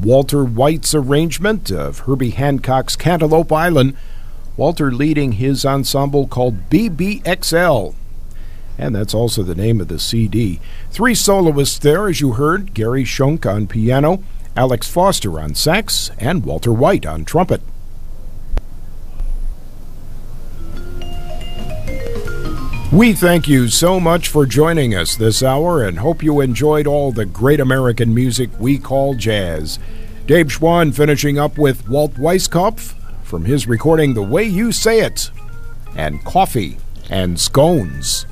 Walter White's arrangement of Herbie Hancock's Cantaloupe Island, Walter leading his ensemble called BBXL. And that's also the name of the CD. 3 soloists there, as you heard: Gary Schunk on piano, Alex Foster on sax, and Walter White on trumpet. We thank you so much for joining us this hour and hope you enjoyed all the great American music we call jazz. Dave Schwann finishing up with Walt Weiskopf from his recording The Way You Say It, and Coffee and Scones.